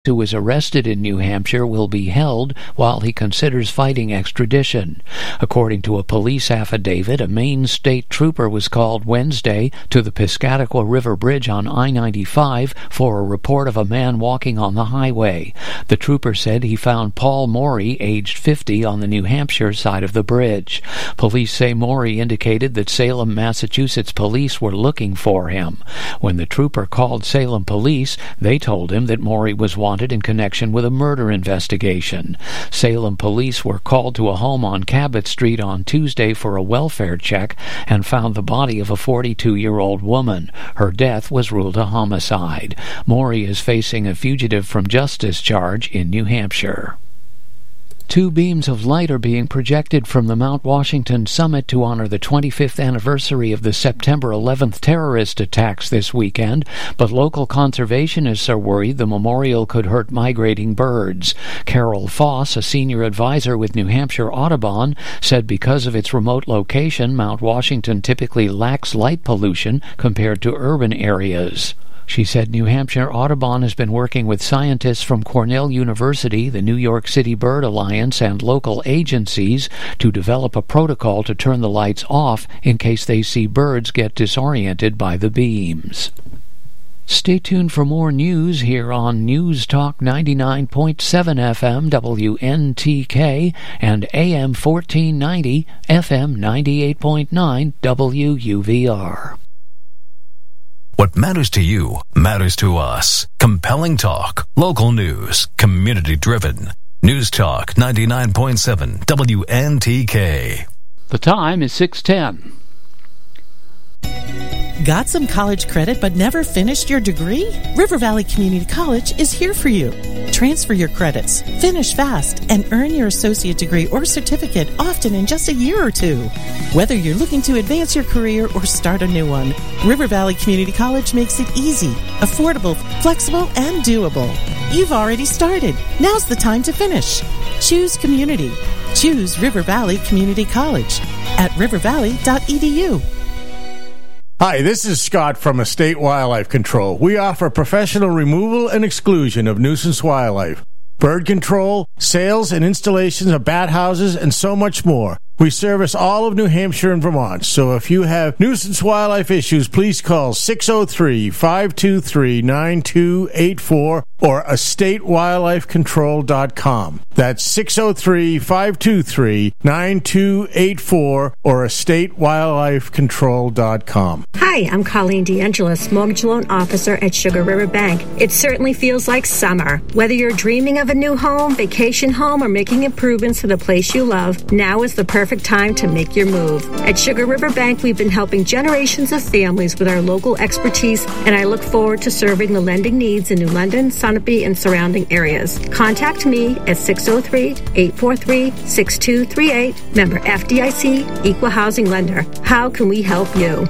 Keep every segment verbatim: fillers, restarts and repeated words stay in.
who was arrested in New Hampshire will be held while he considers fighting extradition. According to a police affidavit, a Maine state trooper was called Wednesday to the Piscataqua River Bridge on I ninety-five for a report of a man walking on the highway. The trooper said he found Paul Morey, aged fifty, on the New Hampshire side of the bridge. Police say Morey indicated that Salem, Massachusetts police were looking for him. When the trooper called Salem police, they told him that Morey was wanted in connection with a murder investigation. Salem police were called to a home on Cabot Street on Tuesday for a welfare check and found the body of a forty-two-year-old woman. Her death was ruled a homicide. Morey is facing a fugitive from justice charge in New Hampshire. Two beams of light are being projected from the Mount Washington summit to honor the twenty-fifth anniversary of the September eleventh terrorist attacks this weekend, but local conservationists are worried the memorial could hurt migrating birds. Carol Foss, a senior advisor with New Hampshire Audubon, said because of its remote location, Mount Washington typically lacks light pollution compared to urban areas. She said New Hampshire Audubon has been working with scientists from Cornell University, the New York City Bird Alliance, and local agencies to develop a protocol to turn the lights off in case they see birds get disoriented by the beams. Stay tuned for more news here on News Talk ninety-nine point seven F M W N T K and A M fourteen ninety F M ninety-eight point nine W U V R. What matters to you matters to us. Compelling talk, local news, community-driven. News Talk ninety-nine point seven W N T K. The time is six ten. Got some college credit but never finished your degree? River Valley Community College is here for you. Transfer your credits, finish fast, and earn your associate degree or certificate often in just a year or two. Whether you're looking to advance your career or start a new one, River Valley Community College makes it easy, affordable, flexible, and doable. You've already started. Now's the time to finish. Choose community. Choose River Valley Community College at river valley dot e d u. Hi, this is Scott from Estate Wildlife Control. We offer professional removal and exclusion of nuisance wildlife, bird control, sales and installations of bat houses, and so much more. We service all of New Hampshire and Vermont, so if you have nuisance wildlife issues, please call six oh three, five two three, nine two eight four or estate wildlife control dot com. That's six oh three, five two three, nine two eight four or estate wildlife control dot com. Hi, I'm Colleen DeAngelis, Mortgage Loan Officer at Sugar River Bank. It certainly feels like summer. Whether you're dreaming of a new home, vacation home, or making improvements to the place you love, now is the perfect time to make your move. At Sugar River Bank, we've been helping generations of families with our local expertise, and I look forward to serving the lending needs in New London, Sunapee, and surrounding areas. Contact me at six oh three, eight four three, six two three eight, member F D I C, Equal Housing Lender. How can we help you?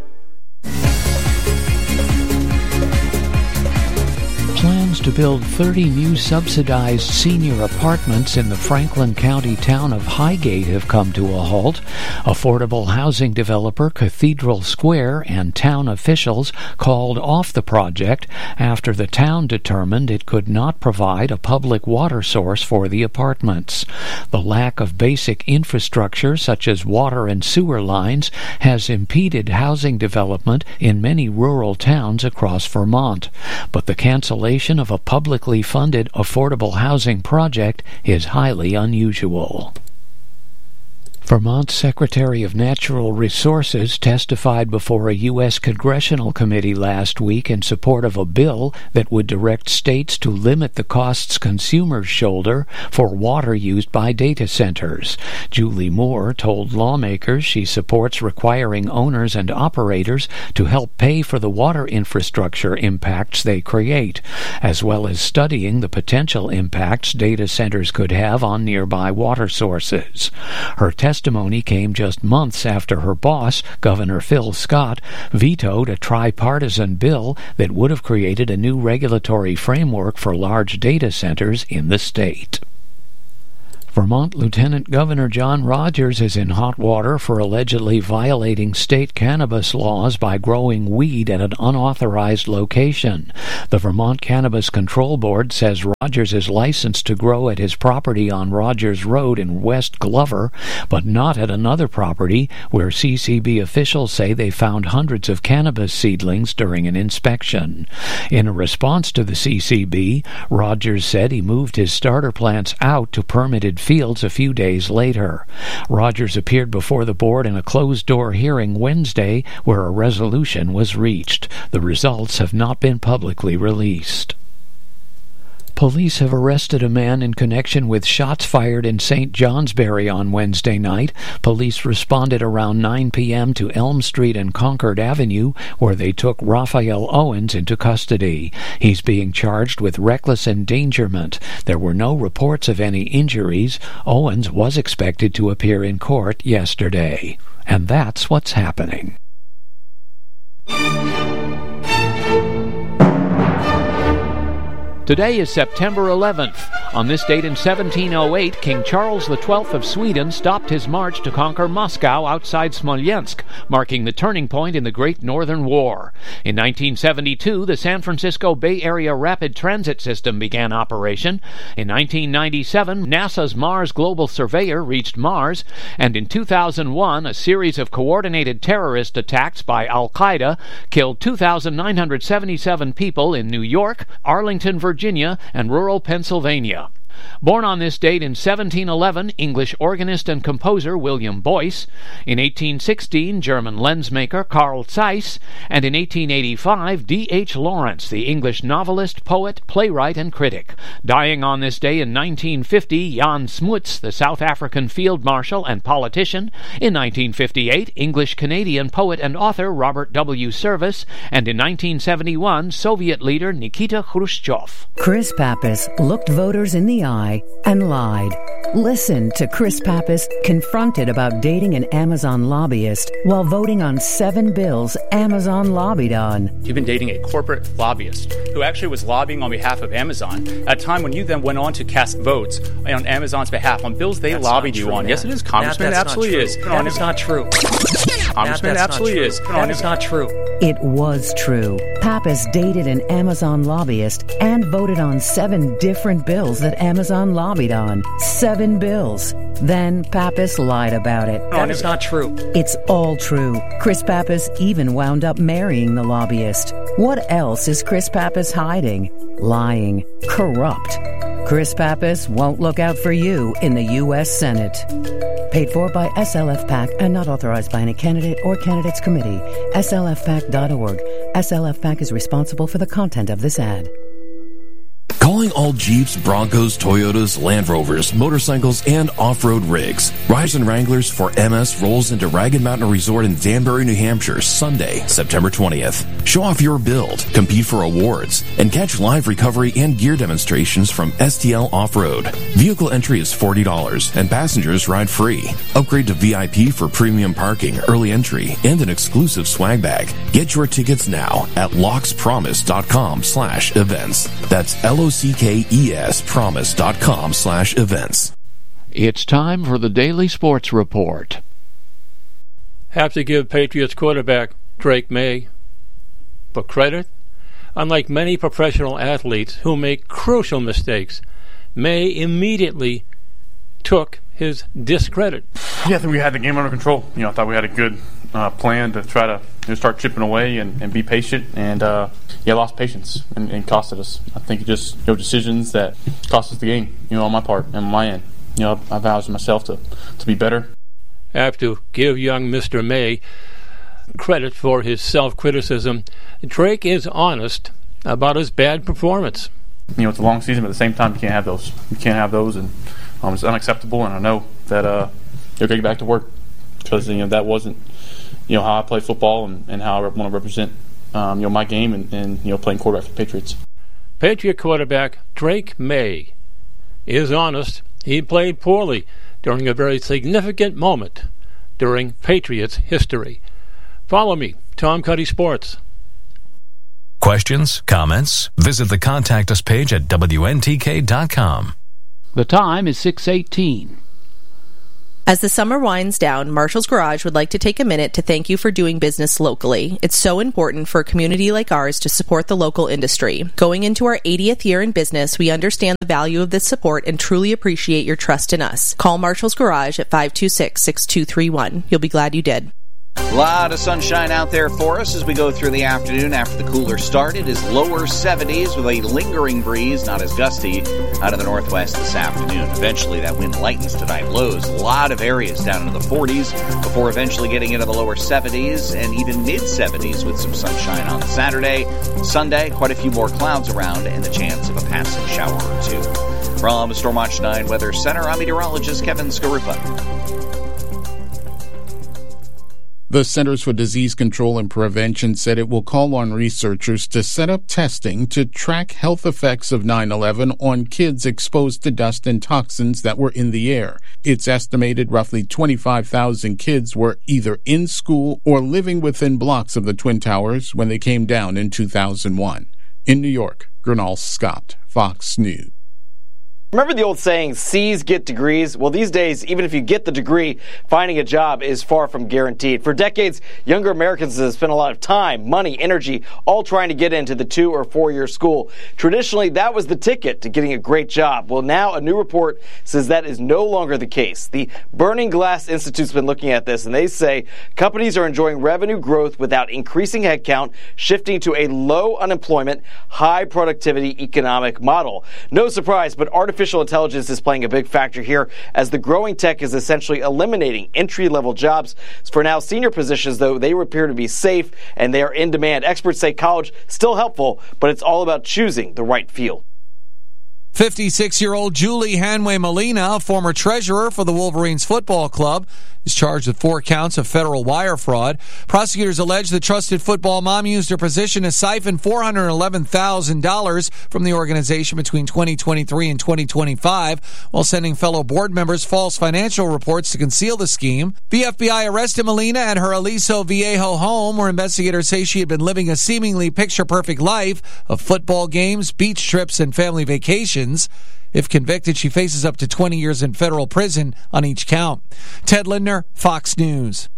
Plans to build thirty new subsidized senior apartments in the Franklin County town of Highgate have come to a halt. Affordable housing developer Cathedral Square and town officials called off the project after the town determined it could not provide a public water source for the apartments. The lack of basic infrastructure such as water and sewer lines has impeded housing development in many rural towns across Vermont, but the cancellation of a publicly funded affordable housing project is highly unusual. Vermont's Secretary of Natural Resources testified before a U S congressional committee last week in support of a bill that would direct states to limit the costs consumers shoulder for water used by data centers. Julie Moore told lawmakers she supports requiring owners and operators to help pay for the water infrastructure impacts they create, as well as studying the potential impacts data centers could have on nearby water sources. Her testimony testimony came just months after her boss, Governor Phil Scott, vetoed a tripartisan bill that would have created a new regulatory framework for large data centers in the state. Vermont Lieutenant Governor John Rogers is in hot water for allegedly violating state cannabis laws by growing weed at an unauthorized location. The Vermont Cannabis Control Board says Rogers is licensed to grow at his property on Rogers Road in West Glover, but not at another property where C C B officials say they found hundreds of cannabis seedlings during an inspection. In a response to the C C B, Rogers said he moved his starter plants out to permitted fields a few days later. Rogers appeared before the board in a closed-door hearing Wednesday where a resolution was reached. The results have not been publicly released. Police have arrested a man in connection with shots fired in Saint Johnsbury on Wednesday night. Police responded around nine p.m. to Elm Street and Concord Avenue, where they took Raphael Owens into custody. He's being charged with reckless endangerment. There were no reports of any injuries. Owens was expected to appear in court yesterday. And that's what's happening. Today is September eleventh. On this date in seventeen oh eight, King Charles the twelfth of Sweden stopped his march to conquer Moscow outside Smolensk, marking the turning point in the Great Northern War. In nineteen seventy-two, the San Francisco Bay Area Rapid Transit System began operation. In nineteen ninety-seven, NASA's Mars Global Surveyor reached Mars. And in two thousand one, a series of coordinated terrorist attacks by Al-Qaeda killed two thousand nine hundred seventy-seven people in New York, Arlington, Virginia, Virginia, and rural Pennsylvania. Born on this date in seventeen eleven, English organist and composer William Boyce. In eighteen sixteen, German lensmaker Carl Zeiss. And in eighteen eighty-five, D H Lawrence, the English novelist, poet, playwright, and critic. Dying on this day in nineteen fifty, Jan Smuts, the South African field marshal and politician. In nineteen fifty-eight, English-Canadian poet and author Robert W. Service. And in nineteen seventy-one, Soviet leader Nikita Khrushchev. Chris Pappas looked voters in the eye and lied. Listen to Chris Pappas confronted about dating an Amazon lobbyist while voting on seven bills Amazon lobbied on. You've been dating a corporate lobbyist who actually was lobbying on behalf of Amazon at a time when you then went on to cast votes on Amazon's behalf on bills they that's lobbied you true, on. man. Yes, it is, Congressman. It absolutely is. That is not true. Congressman, it absolutely is. That is not true. It was true. Pappas dated an Amazon lobbyist and voted on seven different bills that Amazon lobbied on. Seven bills. Then Pappas lied about it. That is not true. It's all true. Chris Pappas even wound up marrying the lobbyist. What else is Chris Pappas hiding? Lying. Corrupt. Chris Pappas won't look out for you in the U S Senate. Paid for by S L F PAC and not authorized by any candidate or candidates committee. S L F PAC dot org. S L F PAC is responsible for the content of this ad. Calling all Jeeps, Broncos, Toyotas, Land Rovers, motorcycles, and off-road rigs. Riders and Wranglers for M S rolls into Ragged Mountain Resort in Danbury, New Hampshire, Sunday, September twentieth. Show off your build, compete for awards, and catch live recovery and gear demonstrations from S T L Off-Road. Vehicle entry is forty dollars, and passengers ride free. Upgrade to V I P for premium parking, early entry, and an exclusive swag bag. Get your tickets now at lockspromise.com slash events. That's L O C K E S promise.com slash events. It's time for the Daily Sports Report. Have to give Patriots quarterback Drake May for credit. Unlike many professional athletes who make crucial mistakes, May immediately took his discredit. Yeah, I think we had the game under control. You know, I thought we had a good uh, plan to try to you know, start chipping away and, and be patient. And uh, yeah, lost patience and, and costed us. I think it just you know decisions that cost us the game. You know, on my part and on my end. You know, I vowed to myself to to be better. I have to give young Mister May credit for his self-criticism. Drake is honest about his bad performance. You know, it's a long season, but at the same time, you can't have those. You can't have those, and um, it's unacceptable. And I know that uh, you'll get back to work because you know that wasn't you know how I play football and, and how I want to represent um, you know my game and, and you know playing quarterback for the Patriots. Patriot quarterback Drake May is honest. He played poorly during a very significant moment during Patriots history. Follow me, Tom Cuddy Sports. Questions? Comments? Visit the Contact Us page at W N T K dot com. The time is six eighteen. As the summer winds down, Marshall's Garage would like to take a minute to thank you for doing business locally. It's so important for a community like ours to support the local industry. Going into our eightieth year in business, we understand the value of this support and truly appreciate your trust in us. Call Marshall's Garage at five two six, six two three one. You'll be glad you did. A lot of sunshine out there for us as we go through the afternoon after the cooler start. It is lower seventies with a lingering breeze, not as gusty, out of the northwest this afternoon. Eventually that wind lightens tonight. Lows, a lot of areas down into the forties before eventually getting into the lower seventies and even mid-seventies with some sunshine on Saturday. Sunday, quite a few more clouds around and the chance of a passing shower or two. From Stormwatch nine Weather Center, I'm meteorologist Kevin Scarupa. The Centers for Disease Control and Prevention said it will call on researchers to set up testing to track health effects of nine eleven on kids exposed to dust and toxins that were in the air. It's estimated roughly twenty-five thousand kids were either in school or living within blocks of the Twin Towers when they came down in two thousand one. In New York, Gernal Scott, Fox News. Remember the old saying, C's get degrees? Well, these days, even if you get the degree, finding a job is far from guaranteed. For decades, younger Americans have spent a lot of time, money, energy, all trying to get into the two- or four-year school. Traditionally, that was the ticket to getting a great job. Well, now a new report says that is no longer the case. The Burning Glass Institute's been looking at this, and they say companies are enjoying revenue growth without increasing headcount, shifting to a low unemployment, high productivity economic model. No surprise, but artificial Artificial intelligence is playing a big factor here as the growing tech is essentially eliminating entry-level jobs. For now, senior positions, though, they appear to be safe and they are in demand. Experts say college still helpful, but it's all about choosing the right field. fifty-six-year-old Julie Hanway Molina, former treasurer for the Wolverines Football Club, is charged with four counts of federal wire fraud. Prosecutors allege the trusted football mom used her position to siphon four hundred eleven thousand dollars from the organization between twenty twenty-three and twenty twenty-five while sending fellow board members false financial reports to conceal the scheme. The F B I arrested Molina at her Aliso Viejo home, where investigators say she had been living a seemingly picture-perfect life of football games, beach trips, and family vacations. If convicted, she faces up to twenty years in federal prison on each count. Ted Lindner, Fox News.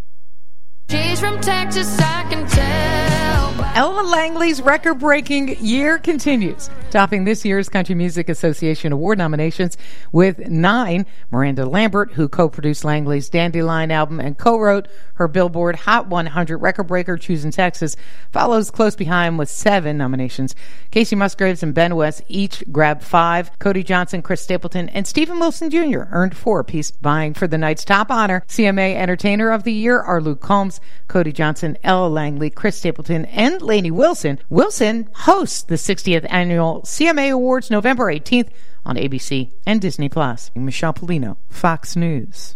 She's from Texas, I can tell. Ella Langley's record-breaking year continues, topping this year's Country Music Association Award nominations with nine. Miranda Lambert, who co-produced Langley's Dandelion album and co-wrote her Billboard Hot one hundred record breaker, Choosing Texas, follows close behind with seven nominations. Casey Musgraves and Ben West each grabbed five. Cody Johnson, Chris Stapleton, and Stephen Wilson Junior earned four apiece, vying for the night's top honor. C M A Entertainer of the Year are Luke Combs, Cody Johnson, Ella Langley, Chris Stapleton, and Lainey Wilson. Wilson hosts the sixtieth Annual C M A Awards November eighteenth on A B C and Disney Plus. Michelle Polino, Fox News.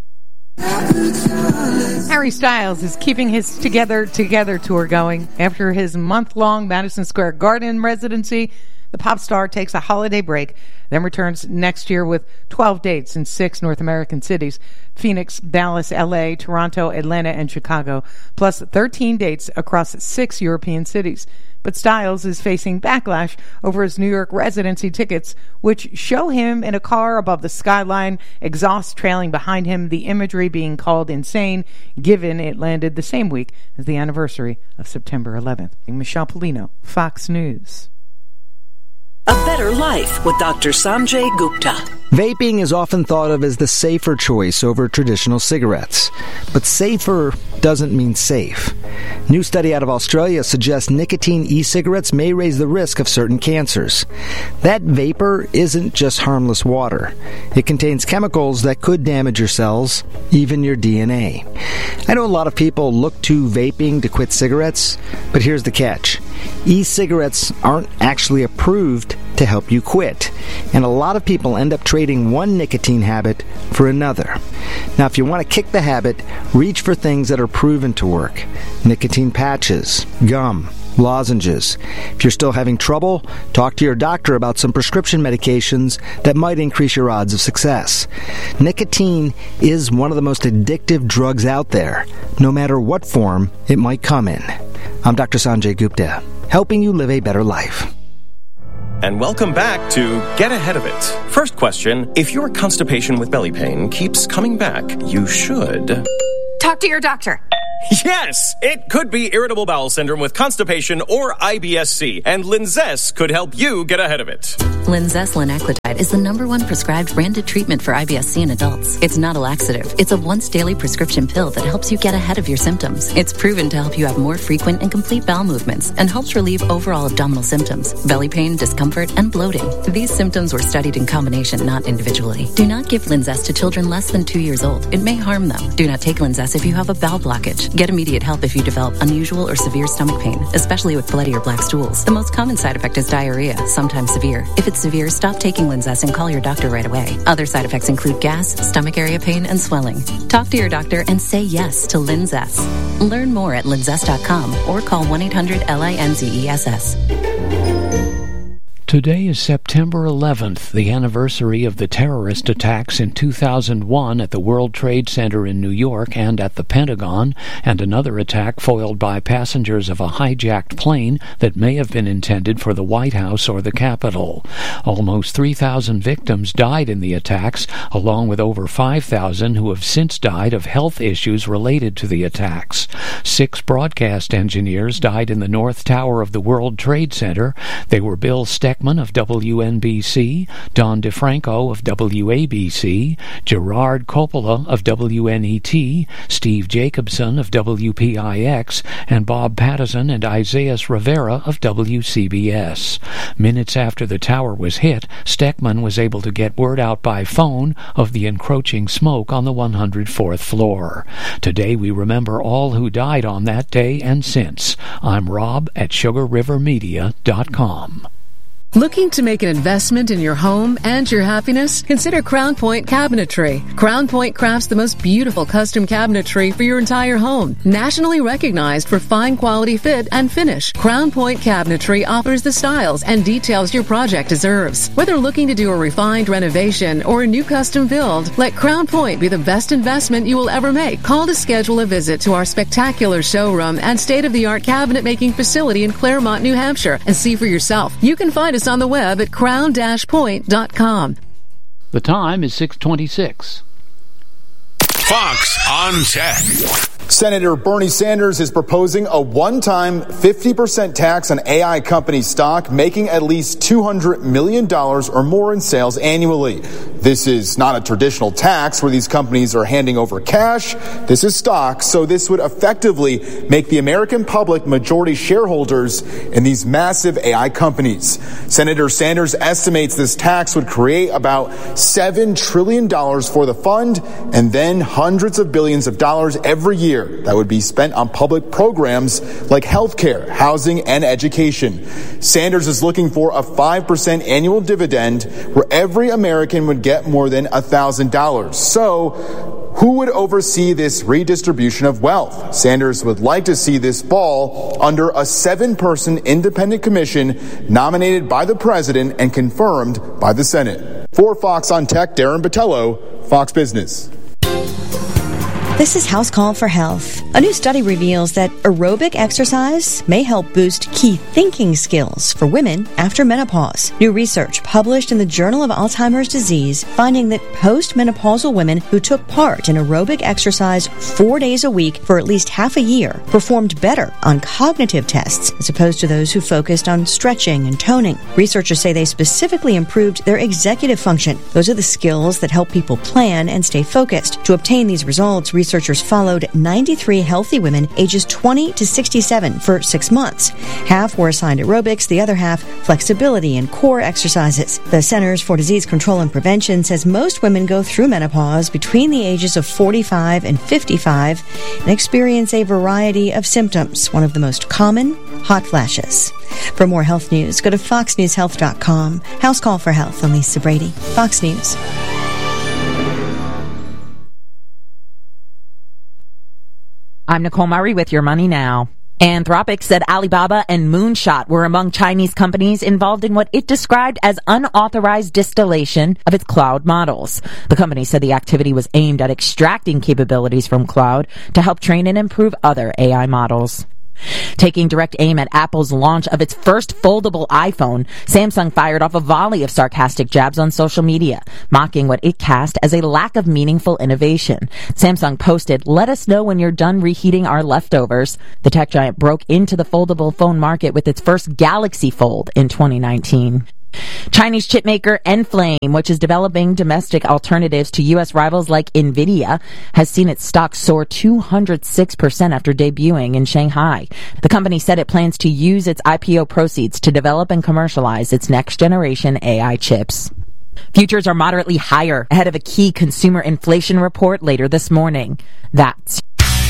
Harry Styles is keeping his Together Together tour going. After his month-long Madison Square Garden residency, the pop star takes a holiday break, then returns next year with twelve dates in six North American cities: Phoenix, Dallas, L A, Toronto, Atlanta, and Chicago, plus thirteen dates across six European cities. But Styles is facing backlash over his New York residency tickets, which show him in a car above the skyline, exhaust trailing behind him, the imagery being called insane, given it landed the same week as the anniversary of September eleventh. Michelle Polino, Fox News. A better life with Doctor Sanjay Gupta. Vaping is often thought of as the safer choice over traditional cigarettes. But safer doesn't mean safe. New study out of Australia suggests nicotine e-cigarettes may raise the risk of certain cancers. That vapor isn't just harmless water. It contains chemicals that could damage your cells, even your D N A. I know a lot of people look to vaping to quit cigarettes, but here's the catch. E-cigarettes aren't actually approved to help you quit, and a lot of people end up trading one nicotine habit for another. Now, if you want to kick the habit, reach for things that are proven to work. Nicotine patches, gum, lozenges. If you're still having trouble, talk to your doctor about some prescription medications that might increase your odds of success. Nicotine is one of the most addictive drugs out there, no matter what form it might come in. I'm Doctor Sanjay Gupta, helping you live a better life. and welcome back to Get Ahead of It. First question, if your constipation with belly pain keeps coming back, you should... talk to your doctor. Yes! It could be irritable bowel syndrome with constipation or I B S C, and Linzess could help you get ahead of it. Linzess linaclotide is the number one prescribed branded treatment for I B S C in adults. It's not a laxative. It's a once-daily prescription pill that helps you get ahead of your symptoms. It's proven to help you have more frequent and complete bowel movements and helps relieve overall abdominal symptoms, belly pain, discomfort, and bloating. These symptoms were studied in combination, not individually. Do not give Linzess to children less than two years old. It may harm them. Do not take Linzess if you have a bowel blockage. Get immediate help if you develop unusual or severe stomach pain, especially with bloody or black stools. The most common side effect is diarrhea, sometimes severe. If it's severe, stop taking Linzess and call your doctor right away. Other side effects include gas, stomach area pain, and swelling. Talk to your doctor and say yes to Linzess. Learn more at linzess dot com or call one eight hundred L I N Z E S S. Today is September eleventh, the anniversary of the terrorist attacks in two thousand one at the World Trade Center in New York and at the Pentagon, and another attack foiled by passengers of a hijacked plane that may have been intended for the White House or the Capitol. Almost three thousand victims died in the attacks, along with over five thousand who have since died of health issues related to the attacks. Six broadcast engineers died in the North Tower of the World Trade Center. They were Bill Steck of W N B C, Don DeFranco of W A B C, Gerard Coppola of W N E T, Steve Jacobson of W P I X, and Bob Patterson and Isaias Rivera of W C B S. Minutes after the tower was hit, Steckman was able to get word out by phone of the encroaching smoke on the one hundred fourth floor. Today we remember all who died on that day and since. I'm Rob at sugar river media dot com. Looking to make an investment in your home and your happiness? Consider Crown Point Cabinetry. Crown Point crafts the most beautiful custom cabinetry for your entire home. Nationally recognized for fine quality fit and finish, Crown Point Cabinetry offers the styles and details your project deserves. Whether looking to do a refined renovation or a new custom build, let Crown Point be the best investment you will ever make. Call to schedule a visit to our spectacular showroom and state-of-the-art cabinet making facility in Claremont, New Hampshire, and see for yourself. You can find us on the web at crown dash point dot com. The time is six twenty-six. Fox on Tech. Senator Bernie Sanders is proposing a one-time fifty percent tax on A I company stock, making at least two hundred million dollars or more in sales annually. This is not a traditional tax where these companies are handing over cash. This is stock, so this would effectively make the American public majority shareholders in these massive A I companies. Senator Sanders estimates this tax would create about seven trillion dollars for the fund and then hundreds of billions of dollars every year that would be spent on public programs like healthcare, housing, and education. Sanders is looking for a five percent annual dividend where every American would get more than one thousand dollars. So, who would oversee this redistribution of wealth? Sanders would like to see this fall under a seven-person independent commission nominated by the president and confirmed by the Senate. For Fox on Tech, Darren Botello, Fox Business. This is House Call for Health. A new study reveals that aerobic exercise may help boost key thinking skills for women after menopause. New research published in the Journal of Alzheimer's Disease finding that postmenopausal women who took part in aerobic exercise four days a week for at least half a year performed better on cognitive tests as opposed to those who focused on stretching and toning. Researchers say they specifically improved their executive function. Those are the skills that help people plan and stay focused. To obtain these results, researchers Researchers followed ninety-three healthy women ages twenty to sixty-seven for six months. Half were assigned aerobics, the other half flexibility and core exercises. The Centers for Disease Control and Prevention says most women go through menopause between the ages of forty-five and fifty-five and experience a variety of symptoms. One of the most common, hot flashes. For more health news, go to fox news health dot com. House Call for Health. I'm Lisa Brady, Fox News. I'm Nicole Murray with Your Money Now. Anthropic said Alibaba and Moonshot were among Chinese companies involved in what it described as unauthorized distillation of its cloud models. The company said the activity was aimed at extracting capabilities from cloud to help train and improve other A I models. Taking direct aim at Apple's launch of its first foldable iPhone, Samsung fired off a volley of sarcastic jabs on social media, mocking what it cast as a lack of meaningful innovation. Samsung posted, "Let us know when you're done reheating our leftovers." The tech giant broke into the foldable phone market with its first Galaxy Fold in twenty nineteen. Chinese chipmaker Enflame, which is developing domestic alternatives to U S rivals like Nvidia, has seen its stock soar two hundred six percent after debuting in Shanghai. The company said it plans to use its I P O proceeds to develop and commercialize its next-generation A I chips. Futures are moderately higher ahead of a key consumer inflation report later this morning. That's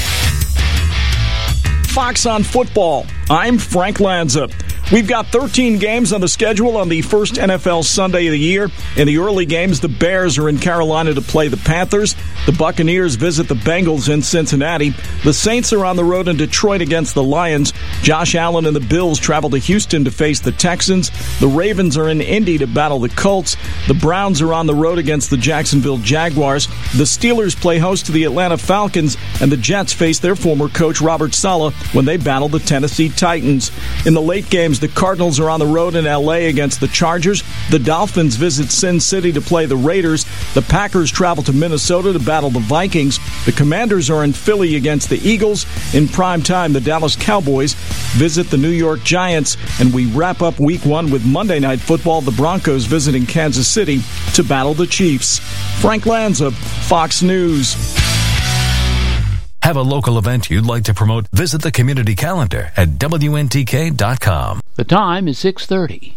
Fox on Football. I'm Frank Lanza. We've got thirteen games on the schedule on the first N F L Sunday of the year. In the early games, the Bears are in Carolina to play the Panthers. The Buccaneers visit the Bengals in Cincinnati. The Saints are on the road in Detroit against the Lions. Josh Allen and the Bills travel to Houston to face the Texans. The Ravens are in Indy to battle the Colts. The Browns are on the road against the Jacksonville Jaguars. The Steelers play host to the Atlanta Falcons, and the Jets face their former coach Robert Saleh when they battle the Tennessee Titans. In the late games, the Cardinals are on the road in L A against the Chargers. The Dolphins visit Sin City to play the Raiders. The Packers travel to Minnesota to battle the Vikings. The Commanders are in Philly against the Eagles. In prime time, the Dallas Cowboys visit the New York Giants. And we wrap up week one with Monday Night Football. The Broncos visiting Kansas City to battle the Chiefs. Frank Lanza, Fox News. Have a local event you'd like to promote? Visit the community calendar at W N T K dot com. The time is six thirty.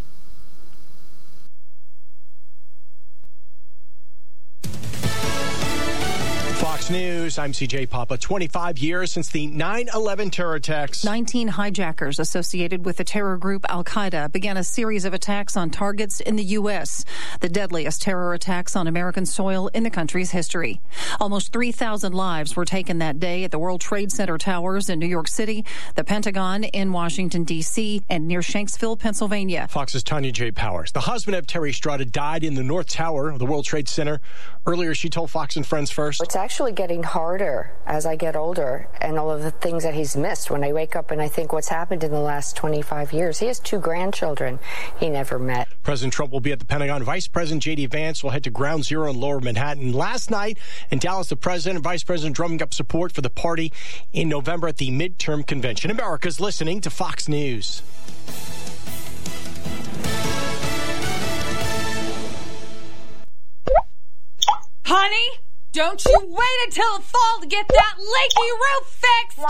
Fox News, I'm C J Papa. twenty-five years since the nine eleven terror attacks. nineteen hijackers associated with the terror group Al-Qaeda began a series of attacks on targets in the U S, the deadliest terror attacks on American soil in the country's history. Almost three thousand lives were taken that day at the World Trade Center towers in New York City, the Pentagon in Washington, D C, and near Shanksville, Pennsylvania. Fox's Tanya J. Powers. The husband of Terry Strada died in the North Tower of the World Trade Center. Earlier, she told Fox and Friends First. It's actually getting harder as I get older, and all of the things that he's missed. When I wake up and I think what's happened in the last twenty-five years, he has two grandchildren he never met. President Trump will be at the Pentagon. Vice President J D. Vance will head to Ground Zero in Lower Manhattan. Last night in Dallas, the president and vice president drumming up support for the party in November at the midterm convention. America's listening to Fox News. Honey, don't you wait until the fall to get that leaky roof fixed!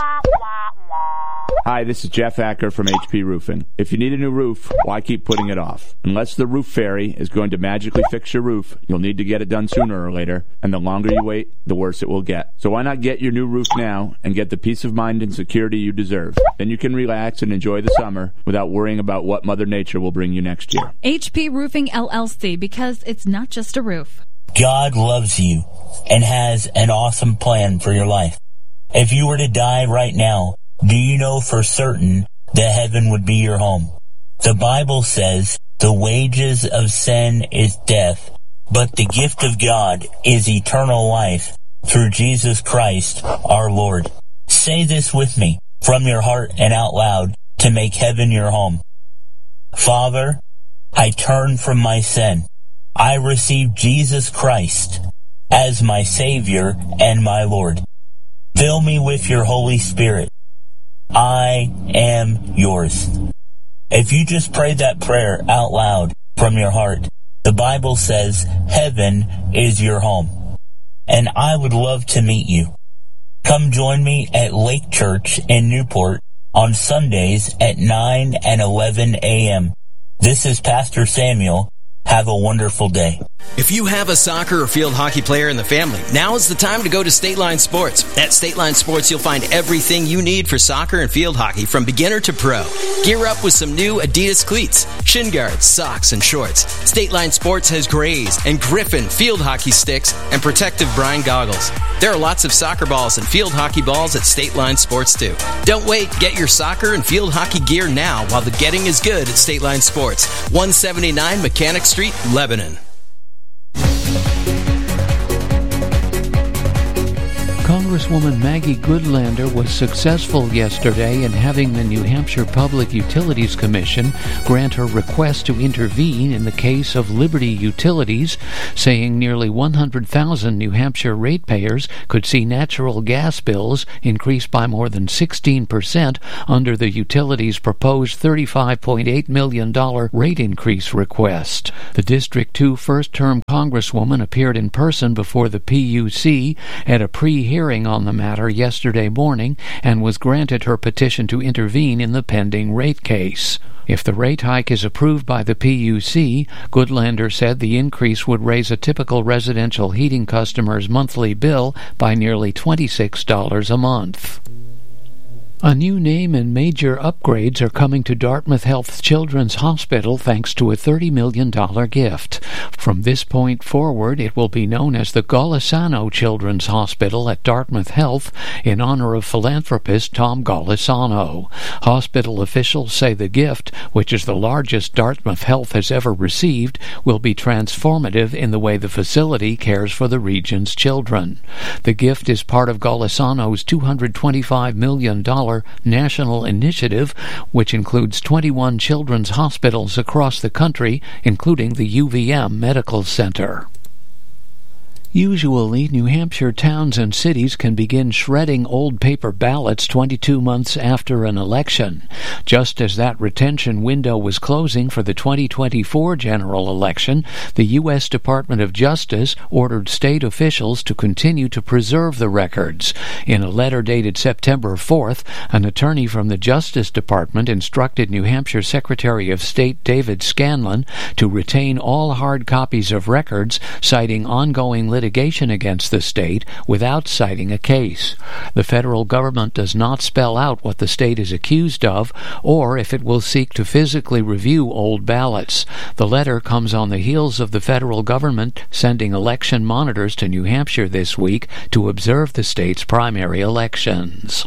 Hi, this is Jeff Acker from H P Roofing. If you need a new roof, why keep putting it off? Unless the roof fairy is going to magically fix your roof, you'll need to get it done sooner or later, and the longer you wait, the worse it will get. So why not get your new roof now and get the peace of mind and security you deserve? Then you can relax and enjoy the summer without worrying about what Mother Nature will bring you next year. H P Roofing L L C, because it's not just a roof. God loves you and has an awesome plan for your life. If you were to die right now, do you know for certain that heaven would be your home? The Bible says the wages of sin is death, but the gift of God is eternal life through Jesus Christ our Lord. Say this with me from your heart and out loud to make heaven your home. Father, I turn from my sin. I receive Jesus Christ as my Savior and my Lord. Fill me with your Holy Spirit. I am yours. If you just pray that prayer out loud from your heart, the Bible says heaven is your home. And I would love to meet you. Come join me at Lake Church in Newport on Sundays at nine and eleven a.m. This is Pastor Samuel. Have a wonderful day. If you have a soccer or field hockey player in the family, now is the time to go to State Line Sports. At State Line Sports, you'll find everything you need for soccer and field hockey from beginner to pro. Gear up with some new Adidas cleats, shin guards, socks, and shorts. State Line Sports has Grays and Griffin field hockey sticks and protective brine goggles. There are lots of soccer balls and field hockey balls at State Line Sports, too. Don't wait. Get your soccer and field hockey gear now while the getting is good at State Line Sports. one seventy-nine Mechanic Street, Lebanon. Congress Congresswoman Maggie Goodlander was successful yesterday in having the New Hampshire Public Utilities Commission grant her request to intervene in the case of Liberty Utilities, saying nearly one hundred thousand New Hampshire ratepayers could see natural gas bills increase by more than sixteen percent under the utility's proposed thirty-five point eight million dollars rate increase request. The District two first-term Congresswoman appeared in person before the P U C at a pre-hearing on the matter yesterday morning and was granted her petition to intervene in the pending rate case. If the rate hike is approved by the P U C, Goodlander said the increase would raise a typical residential heating customer's monthly bill by nearly twenty-six dollars a month. A new name and major upgrades are coming to Dartmouth Health Children's Hospital thanks to a thirty million dollars gift. From this point forward, it will be known as the Golisano Children's Hospital at Dartmouth Health in honor of philanthropist Tom Golisano. Hospital officials say the gift, which is the largest Dartmouth Health has ever received, will be transformative in the way the facility cares for the region's children. The gift is part of Golisano's two hundred twenty-five million dollars national initiative, which includes twenty-one children's hospitals across the country, including the U V M Medical Center. Usually, New Hampshire towns and cities can begin shredding old paper ballots twenty-two months after an election. Just as that retention window was closing for the twenty twenty-four general election, the U S Department of Justice ordered state officials to continue to preserve the records. In a letter dated September fourth, an attorney from the Justice Department instructed New Hampshire Secretary of State David Scanlon to retain all hard copies of records, citing ongoing litigation litigation against the state without citing a case. The federal government does not spell out what the state is accused of or if it will seek to physically review old ballots. The letter comes on the heels of the federal government sending election monitors to New Hampshire this week to observe the state's primary elections.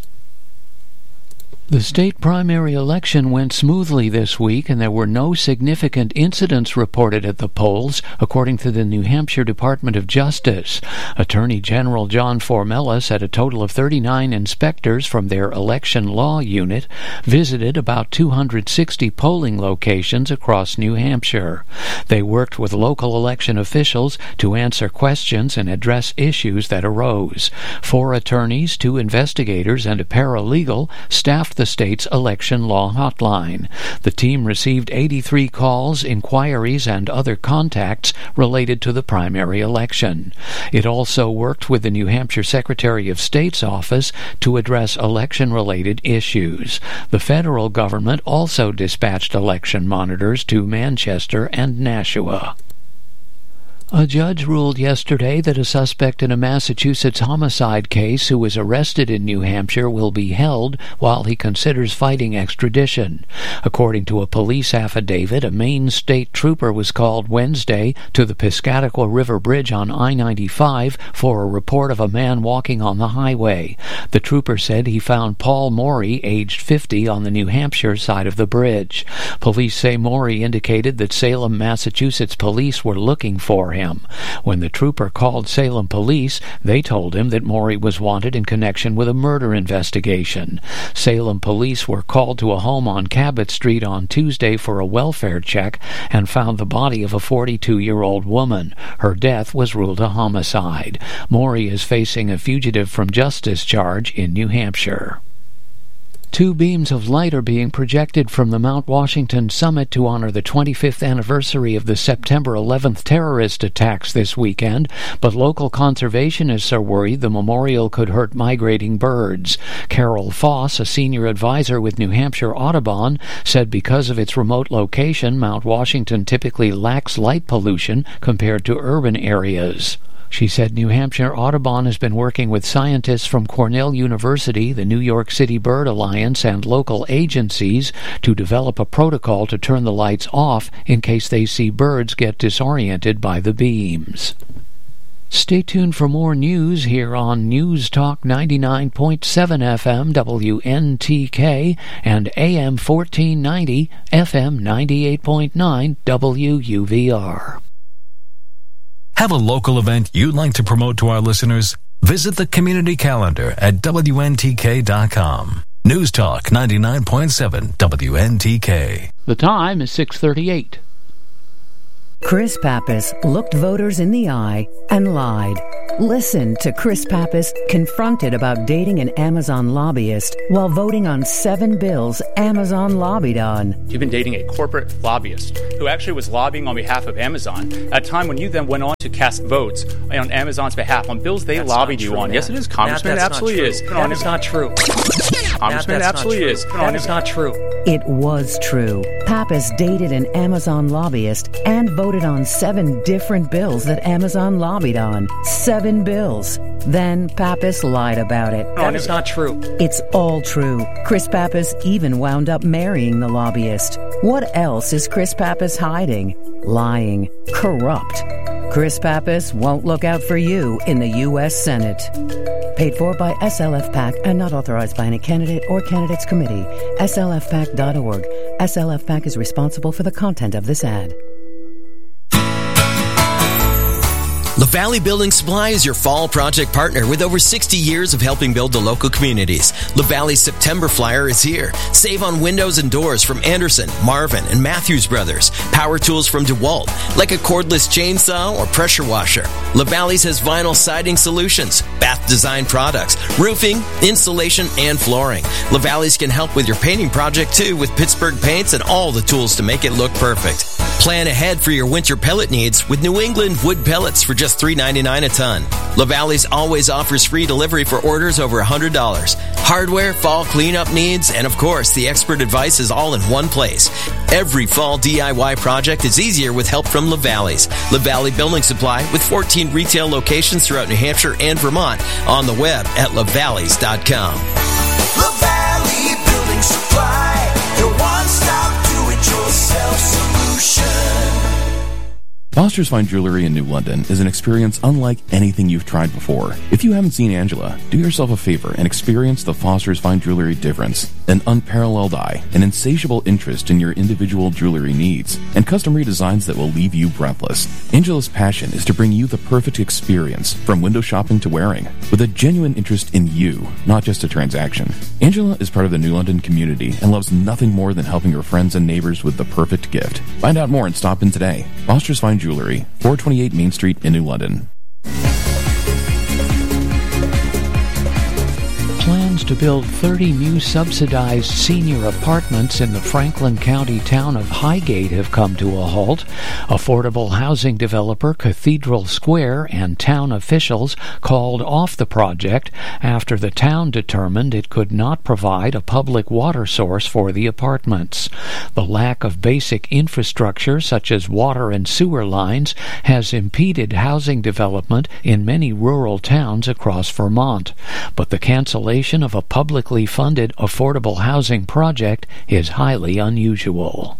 The state primary election went smoothly this week, and there were no significant incidents reported at the polls, according to the New Hampshire Department of Justice. Attorney General John Formella said a total of thirty-nine inspectors from their election law unit visited about two hundred sixty polling locations across New Hampshire. They worked with local election officials to answer questions and address issues that arose. Four attorneys, two investigators, and a paralegal staffed the state's election law hotline. The team received eighty-three calls, inquiries, and other contacts related to the primary election. It also worked with the New Hampshire Secretary of State's office to address election-related issues. The federal government also dispatched election monitors to Manchester and Nashua. A judge ruled yesterday that a suspect in a Massachusetts homicide case who was arrested in New Hampshire will be held while he considers fighting extradition. According to a police affidavit, a Maine state trooper was called Wednesday to the Piscataqua River Bridge on I ninety-five for a report of a man walking on the highway. The trooper said he found Paul Morey, aged fifty, on the New Hampshire side of the bridge. Police say Morey indicated that Salem, Massachusetts police were looking for him. him. When the trooper called Salem police, they told him that Morey was wanted in connection with a murder investigation. Salem police were called to a home on Cabot Street on Tuesday for a welfare check and found the body of a forty-two-year-old woman. Her death was ruled a homicide. Morey is facing a fugitive from justice charge in New Hampshire. Two beams of light are being projected from the Mount Washington summit to honor the twenty-fifth anniversary of the September eleventh terrorist attacks this weekend, but local conservationists are worried the memorial could hurt migrating birds. Carol Foss, a senior advisor with New Hampshire Audubon, said because of its remote location, Mount Washington typically lacks light pollution compared to urban areas. She said New Hampshire Audubon has been working with scientists from Cornell University, the New York City Bird Alliance, and local agencies to develop a protocol to turn the lights off in case they see birds get disoriented by the beams. Stay tuned for more news here on News Talk ninety-nine point seven F M W N T K and A M fourteen ninety F M ninety-eight point nine W U V R. Have a local event you'd like to promote to our listeners? Visit the community calendar at W N T K dot com. News Talk ninety-nine point seven W N T K. The time is six thirty-eight. Chris Pappas looked voters in the eye and lied. Listen to Chris Pappas confronted about dating an Amazon lobbyist while voting on seven bills Amazon lobbied on. You've been dating a corporate lobbyist who actually was lobbying on behalf of Amazon at a time when you then went on to cast votes on Amazon's behalf on bills they that's lobbied you true, on. Matt. Yes, it is, Congressman. Matt, It absolutely is. That is not true. Congressman, it absolutely is. That is not true. It was true. Pappas dated an Amazon lobbyist and voted on seven different bills that Amazon lobbied on. Seven bills. Then Pappas lied about it. That is not true. It's all true. Chris Pappas even wound up marrying the lobbyist. What else is Chris Pappas hiding? Lying. Corrupt. Chris Pappas won't look out for you in the U S Senate. Paid for by S L F PAC and not authorized by any candidate or candidates committee. S L F pac dot org. S L F PAC is responsible for the content of this ad. LaValley Building Supply is your fall project partner with over sixty years of helping build the local communities. LaValley's September Flyer is here. Save on windows and doors from Anderson, Marvin, and Matthews Brothers. Power tools from DeWalt, like a cordless chainsaw or pressure washer. LaValley's has vinyl siding solutions, bath design products, roofing, insulation, and flooring. LaValley's can help with your painting project too with Pittsburgh paints and all the tools to make it look perfect. Plan ahead for your winter pellet needs with New England wood pellets for just three ninety-nine a ton. LaValley's always offers free delivery for orders over one hundred dollars. Hardware, fall cleanup needs, and of course, the expert advice is all in one place. Every fall D I Y project is easier with help from LaValley's. LaValley Building Supply with fourteen retail locations throughout New Hampshire and Vermont. On the web at lavalleys dot com. LaValley Building Supply, your one-stop do-it-yourself solution. Foster's Fine Jewelry in New London is an experience unlike anything you've tried before. If you haven't seen Angela, do yourself a favor and experience the Foster's Fine Jewelry difference. An unparalleled eye, an insatiable interest in your individual jewelry needs, and custom redesigns that will leave you breathless. Angela's passion is to bring you the perfect experience, from window shopping to wearing, with a genuine interest in you, not just a transaction. Angela is part of the New London community and loves nothing more than helping her friends and neighbors with the perfect gift. Find out more and stop in today. Foster's Fine Jewelry, four twenty-eight Main Street in New London. Plans to build thirty new subsidized senior apartments in the Franklin County town of Highgate have come to a halt. Affordable housing developer Cathedral Square and town officials called off the project after the town determined it could not provide a public water source for the apartments. The lack of basic infrastructure such as water and sewer lines has impeded housing development in many rural towns across Vermont, but the cancellation of a publicly funded affordable housing project is highly unusual.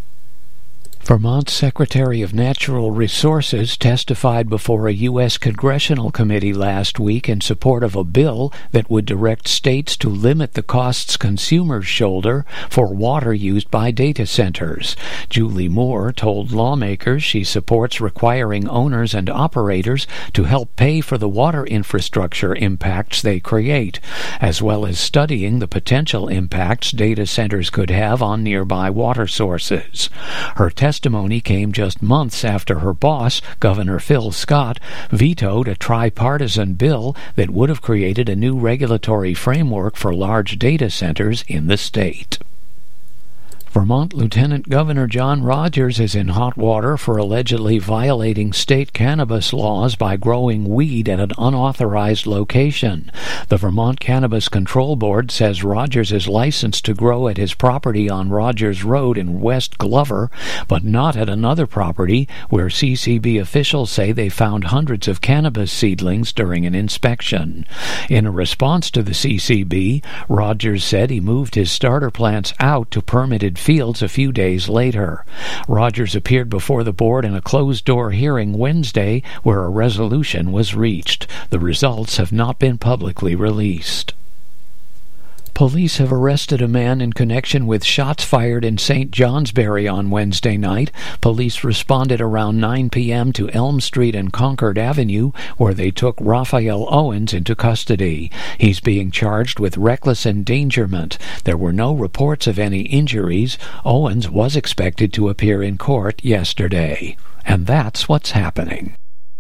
Vermont's Secretary of Natural Resources testified before a U S congressional committee last week in support of a bill that would direct states to limit the costs consumers shoulder for water used by data centers. Julie Moore told lawmakers she supports requiring owners and operators to help pay for the water infrastructure impacts they create, as well as studying the potential impacts data centers could have on nearby water sources. Her testimony testimony came just months after her boss, Governor Phil Scott, vetoed a tripartisan bill that would have created a new regulatory framework for large data centers in the state. Vermont Lieutenant Governor John Rogers is in hot water for allegedly violating state cannabis laws by growing weed at an unauthorized location. The Vermont Cannabis Control Board says Rogers is licensed to grow at his property on Rogers Road in West Glover, but not at another property where C C B officials say they found hundreds of cannabis seedlings during an inspection. In a response to the C C B, Rogers said he moved his starter plants out to permitted fields a few days later. Rogers appeared before the board in a closed-door hearing Wednesday where a resolution was reached. The results have not been publicly released. Police have arrested a man in connection with shots fired in Saint Johnsbury on Wednesday night. Police responded around nine p.m. to Elm Street and Concord Avenue, where they took Raphael Owens into custody. He's being charged with reckless endangerment. There were no reports of any injuries. Owens was expected to appear in court yesterday. And that's what's happening.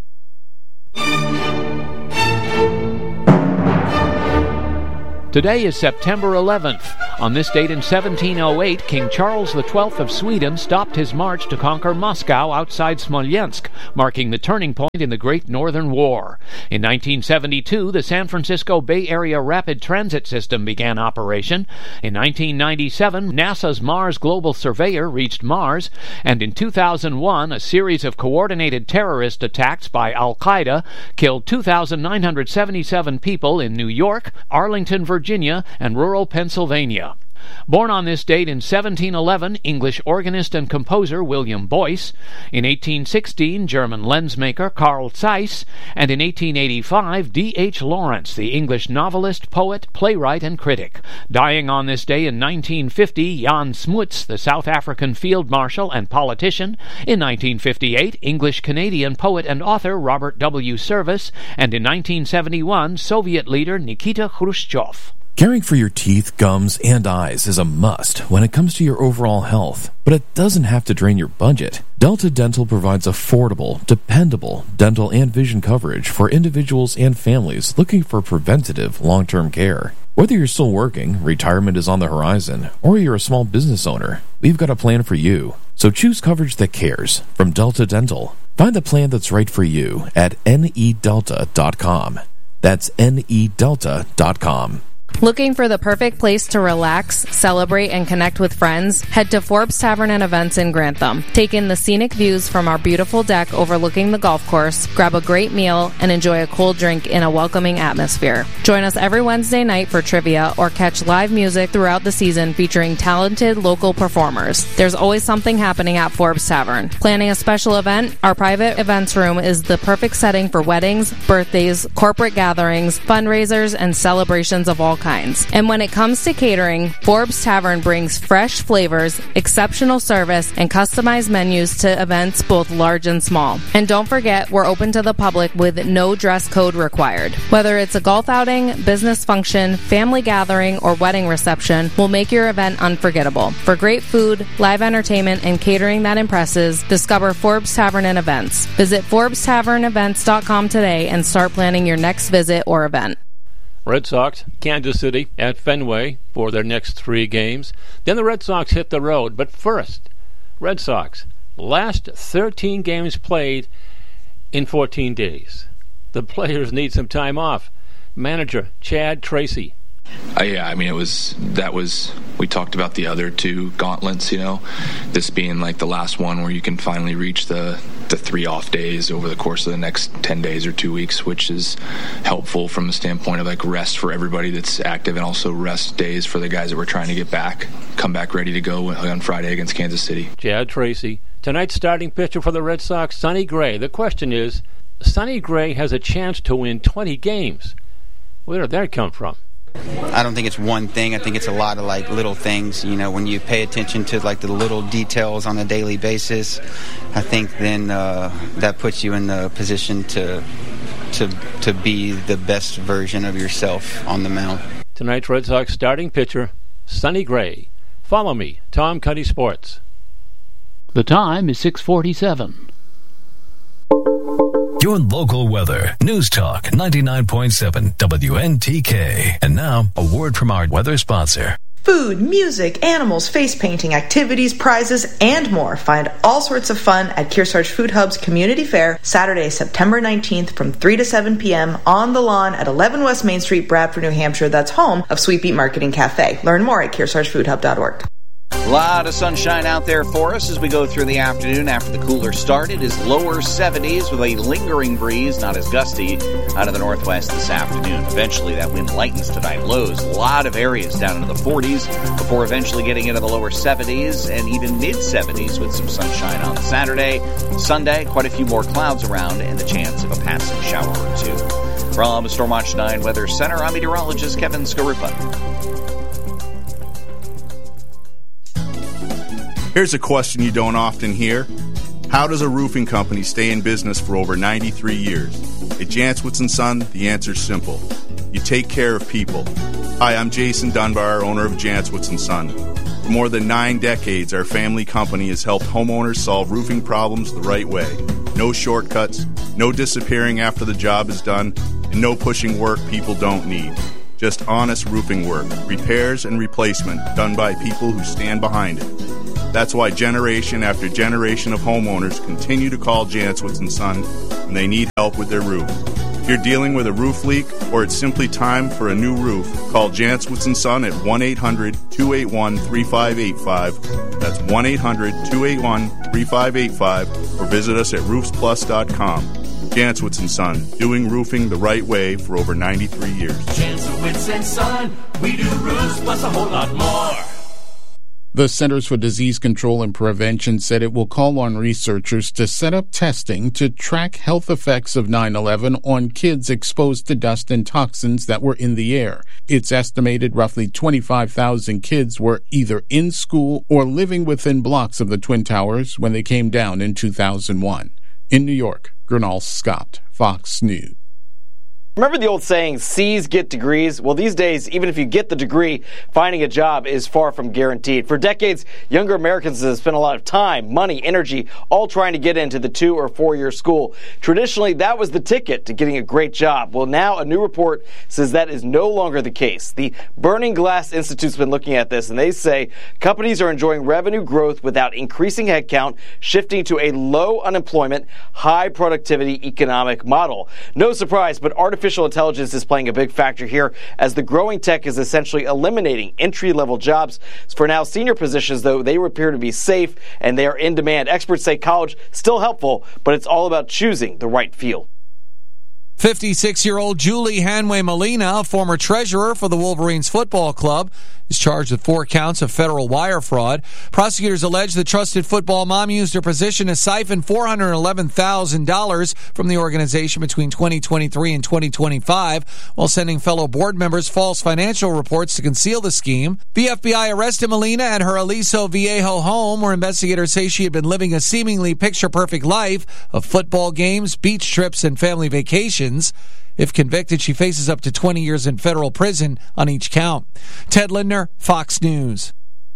Today is September eleventh. On this date in seventeen oh eight, King Charles the twelfth of Sweden stopped his march to conquer Moscow outside Smolensk, marking the turning point in the Great Northern War. In nineteen seventy-two, the San Francisco Bay Area Rapid Transit System began operation. In nineteen ninety-seven, NASA's Mars Global Surveyor reached Mars. And in two thousand one, a series of coordinated terrorist attacks by Al-Qaeda killed two thousand nine hundred seventy-seven people in New York, Arlington, Virginia, and rural Pennsylvania. Born on this date in seventeen eleven, English organist and composer William Boyce. In eighteen sixteen, German lensmaker Carl Zeiss. And in eighteen eighty-five, D H Lawrence, the English novelist, poet, playwright, and critic. Dying on this day in nineteen fifty, Jan Smuts, the South African field marshal and politician. In nineteen fifty-eight, English-Canadian poet and author Robert W. Service. And in nineteen seventy-one, Soviet leader Nikita Khrushchev. Caring for your teeth, gums, and eyes is a must when it comes to your overall health, but it doesn't have to drain your budget. Delta Dental provides affordable, dependable dental and vision coverage for individuals and families looking for preventative long-term care. Whether you're still working, retirement is on the horizon, or you're a small business owner, we've got a plan for you. So choose coverage that cares from Delta Dental. Find the plan that's right for you at N E delta dot com. That's N E delta dot com. Looking for the perfect place to relax, celebrate, and connect with friends? Head to Forbes Tavern and Events in Grantham. Take in the scenic views from our beautiful deck overlooking the golf course, grab a great meal, and enjoy a cold drink in a welcoming atmosphere. Join us every Wednesday night for trivia or catch live music throughout the season featuring talented local performers. There's always something happening at Forbes Tavern. Planning a special event? Our private events room is the perfect setting for weddings, birthdays, corporate gatherings, fundraisers, and celebrations of all kinds. And when it comes to catering, Forbes Tavern brings fresh flavors, exceptional service, and customized menus to events both large and small. And don't forget, we're open to the public with no dress code required. Whether it's a golf outing, business function, family gathering, or wedding reception, we'll make your event unforgettable. For great food, live entertainment, and catering that impresses, discover Forbes Tavern and Events. Visit Forbes Tavern Events dot com today and start planning your next visit or event. Red Sox, Kansas City at Fenway for their next three games. Then the Red Sox hit the road. But first, Red Sox, last thirteen games played in fourteen days. The players need some time off. Manager Chad Tracy. Uh, yeah, I mean, it was, that was, we talked about the other two gauntlets, you know, this being like the last one where you can finally reach the, the three off days over the course of the next ten days or two weeks, which is helpful from the standpoint of like rest for everybody that's active and also rest days for the guys that we're trying to get back, come back ready to go on Friday against Kansas City. Chad Tracy. Tonight's starting pitcher for the Red Sox, Sonny Gray. The question is, Sonny Gray has a chance to win twenty games. Where did that come from? I don't think it's one thing. I think it's a lot of like little things. You know, when you pay attention to like the little details on a daily basis, I think then uh, that puts you in the position to to to be the best version of yourself on the mound. Tonight's Red Sox starting pitcher, Sonny Gray. Follow me, Tom Cuddy Sports. The time is six forty-seven. Your local weather. News Talk ninety-nine point seven W N T K. And now, a word from our weather sponsor. Food, music, animals, face painting, activities, prizes, and more. Find all sorts of fun at Kearsarge Food Hub's Community Fair, Saturday, September nineteenth from three to seven p.m. on the lawn at eleven West Main Street, Bradford, New Hampshire. That's home of Sweet Beet Marketing Cafe. Learn more at kearsarge food hub dot org. A lot of sunshine out there for us as we go through the afternoon after the cooler start. It is lower seventies with a lingering breeze, not as gusty, out of the northwest this afternoon. Eventually that wind lightens tonight. Lows, a lot of areas down into the forties before eventually getting into the lower seventies and even mid-seventies with some sunshine on Saturday. Sunday, quite a few more clouds around and the chance of a passing shower or two. From Stormwatch nine Weather Center, I'm meteorologist Kevin Scarupa. Here's a question you don't often hear. How does a roofing company stay in business for over ninety-three years? At Jantzwitz and Son, the answer's simple. You take care of people. Hi, I'm Jason Dunbar, owner of Jantzwitz and Son. For more than nine decades, our family company has helped homeowners solve roofing problems the right way. No shortcuts, no disappearing after the job is done, and no pushing work people don't need. Just honest roofing work, repairs and replacement done by people who stand behind it. That's why generation after generation of homeowners continue to call Jantzwitz and Son when they need help with their roof. If you're dealing with a roof leak or it's simply time for a new roof, call Jantzwitz and Son at one eight hundred two eight one three five eight five. That's one eight hundred two eight one three five eight five or visit us at roofs plus dot com. Jantzwitz and Son, doing roofing the right way for over ninety-three years. Jantzwitz and Son, we do roofs plus a whole lot more. The Centers for Disease Control and Prevention said it will call on researchers to set up testing to track health effects of nine eleven on kids exposed to dust and toxins that were in the air. It's estimated roughly twenty-five thousand kids were either in school or living within blocks of the Twin Towers when they came down in two thousand one. In New York, Gernal Scott, Fox News. Remember the old saying, C's get degrees? Well, these days, even if you get the degree, finding a job is far from guaranteed. For decades, younger Americans have spent a lot of time, money, energy, all trying to get into the two- or four-year school. Traditionally, that was the ticket to getting a great job. Well, now a new report says that is no longer the case. The Burning Glass Institute's been looking at this, and they say companies are enjoying revenue growth without increasing headcount, shifting to a low unemployment, high productivity economic model. No surprise, but artificial Artificial intelligence is playing a big factor here as the growing tech is essentially eliminating entry-level jobs. For now, senior positions, though, they appear to be safe and they are in demand. Experts say college still helpful, but it's all about choosing the right field. fifty-six-year-old Julie Hanway Molina, former treasurer for the Wolverines football club, is charged with four counts of federal wire fraud. Prosecutors allege the trusted football mom used her position to siphon four hundred eleven thousand dollars from the organization between twenty twenty-three and twenty twenty-five while sending fellow board members false financial reports to conceal the scheme. The F B I arrested Molina at her Aliso Viejo home, where investigators say she had been living a seemingly picture-perfect life of football games, beach trips, and family vacations. If convicted, she faces up to twenty years in federal prison on each count. Ted Lindner, Fox News.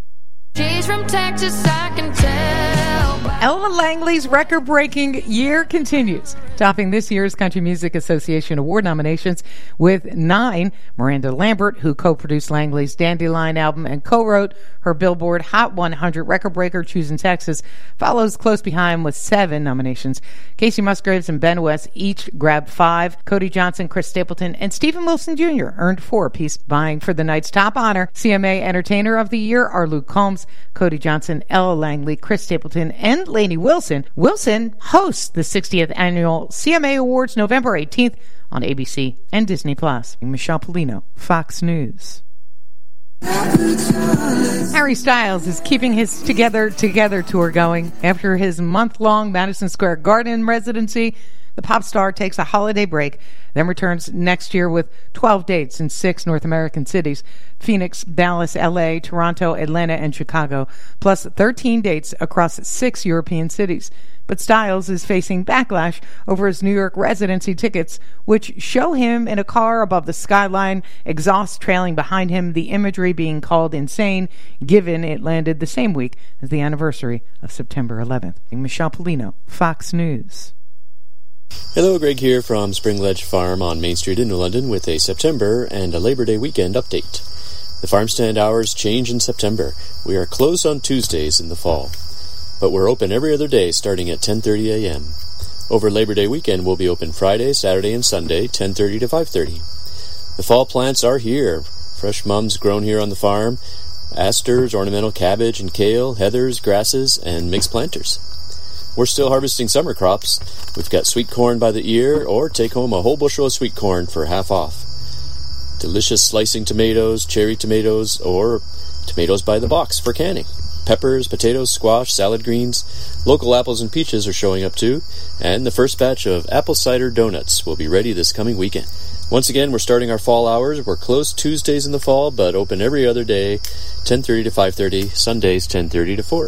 She's from Texas, I can tell. Ella Langley's record-breaking year continues, topping this year's Country Music Association Award nominations with nine. Miranda Lambert, who co-produced Langley's Dandelion album and co-wrote her Billboard Hot one hundred record breaker, Choosing Texas, follows close behind with seven nominations. Casey Musgraves and Ben West each grabbed five. Cody Johnson, Chris Stapleton, and Stephen Wilson Junior earned four apiece. Vying for the night's top honor, C M A Entertainer of the Year are Luke Combs, Cody Johnson, Ella Langley, Chris Stapleton, and Lainey Wilson. Wilson hosts the sixtieth annual C M A Awards November eighteenth on A B C and Disney Plus. Michelle Polino, Fox News. Harry Styles is keeping his Together Together tour going. After his month-long Madison Square Garden residency, the pop star takes a holiday break, then returns next year with twelve dates in six North American cities: Phoenix, Dallas, L A, Toronto, Atlanta, and Chicago, plus thirteen dates across six European cities. But Styles is facing backlash over his New York residency tickets, which show him in a car above the skyline, exhaust trailing behind him, the imagery being called insane, given it landed the same week as the anniversary of September eleventh. Michelle Polino, Fox News. Hello, Greg here from Spring Ledge Farm on Main Street in New London with a September and a Labor Day weekend update. The farm stand hours change in September. We are closed on Tuesdays in the fall, but we're open every other day starting at ten thirty a.m. Over Labor Day weekend, we'll be open Friday, Saturday, and Sunday, ten thirty to five thirty. The fall plants are here. Fresh mums grown here on the farm, asters, ornamental cabbage and kale, heathers, grasses, and mixed planters. We're still harvesting summer crops. We've got sweet corn by the ear, or take home a whole bushel of sweet corn for half off. Delicious slicing tomatoes, cherry tomatoes, or tomatoes by the box for canning. Peppers, potatoes, squash, salad greens. Local apples and peaches are showing up too, and the first batch of apple cider donuts will be ready this coming weekend. Once again, we're starting our fall hours. We're closed Tuesdays in the fall, but open every other day, ten thirty to five thirty, Sundays ten thirty to four.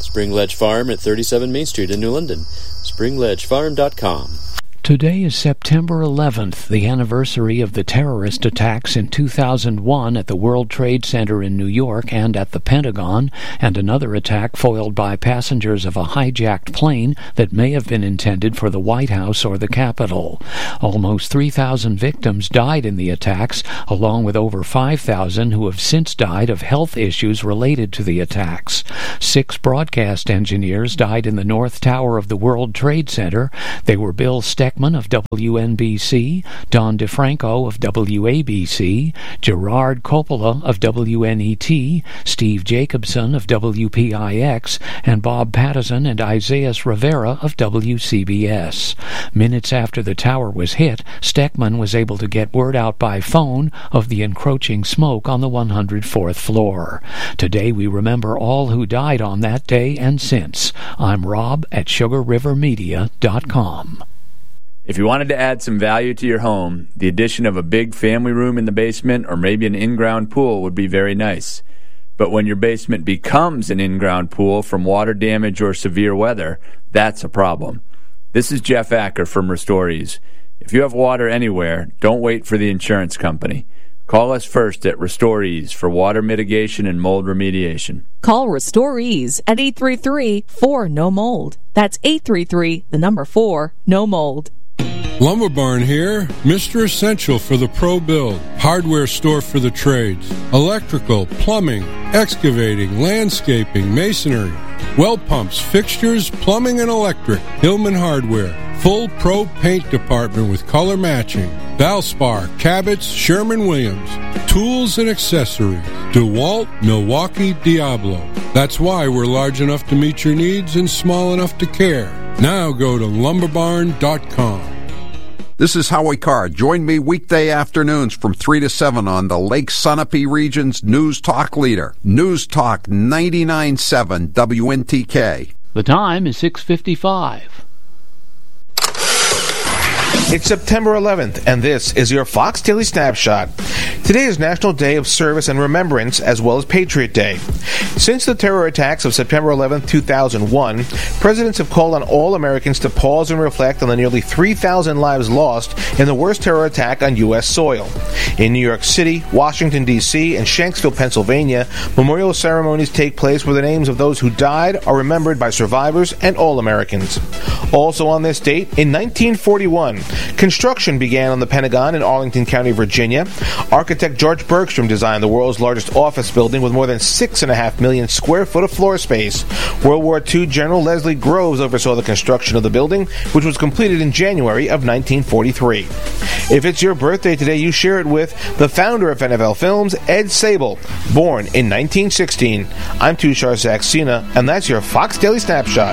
Spring Ledge Farm at thirty-seven Main Street in New London. spring ledge farm dot com. Today is September eleventh, the anniversary of the terrorist attacks in two thousand one at the World Trade Center in New York and at the Pentagon, and another attack foiled by passengers of a hijacked plane that may have been intended for the White House or the Capitol. Almost three thousand victims died in the attacks, along with over five thousand who have since died of health issues related to the attacks. Six broadcast engineers died in the North Tower of the World Trade Center. They were Bill Steckman of W N B C, Don DeFranco of W A B C, Gerard Coppola of W N E T, Steve Jacobson of W P I X, and Bob Patterson and Isaias Rivera of W C B S. Minutes after the tower was hit, Steckman was able to get word out by phone of the encroaching smoke on the one hundred fourth floor. Today we remember all who died on that day and since. I'm Rob at sugar river media dot com. If you wanted to add some value to your home, the addition of a big family room in the basement or maybe an in-ground pool would be very nice. But when your basement becomes an in-ground pool from water damage or severe weather, that's a problem. This is Jeff Acker from Restorees. If you have water anywhere, don't wait for the insurance company. Call us first at Restorees for water mitigation and mold remediation. Call Restorees at eight three three, four, N O mold. That's eight three three, the number four, no mold. Lumber Barn here, Mister Essential for the pro build, hardware store for the trades, electrical, plumbing, excavating, landscaping, masonry, well pumps, fixtures, plumbing and electric, Hillman Hardware, full pro paint department with color matching, Valspar, Cabot's, Sherman-Williams, tools and accessories, DeWalt, Milwaukee, Diablo. That's why we're large enough to meet your needs and small enough to care. Now go to lumber barn dot com. This is Howie Carr. Join me weekday afternoons from three to seven on the Lake Sunapee region's News Talk leader, News Talk ninety-nine point seven W N T K. The time is six fifty-five. It's September eleventh, and this is your Fox Daily Snapshot. Today is National Day of Service and Remembrance, as well as Patriot Day. Since the terror attacks of September eleventh, two thousand one, presidents have called on all Americans to pause and reflect on the nearly three thousand lives lost in the worst terror attack on U S soil. In New York City, Washington, D C, and Shanksville, Pennsylvania, memorial ceremonies take place where the names of those who died are remembered by survivors and all Americans. Also on this date, in nineteen forty-one, construction began on the Pentagon in Arlington County, Virginia. Architect George Bergstrom designed the world's largest office building with more than six and a half million square foot of floor space. World War Two General Leslie Groves oversaw the construction of the building, which was completed in January of nineteen forty-three. If it's your birthday today, you share it with the founder of N F L Films, Ed Sable, born in nineteen sixteen. I'm Tushar Saxena, and that's your Fox Daily Snapshot.